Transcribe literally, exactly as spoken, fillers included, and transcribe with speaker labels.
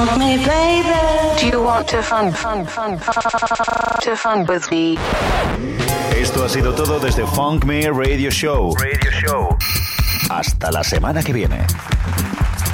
Speaker 1: Me, baby. Do you want to fun, fun, fun, fun, to fun with me?
Speaker 2: Esto ha sido todo desde Funk Me Radio Show.
Speaker 3: Radio Show.
Speaker 2: Hasta la semana que viene.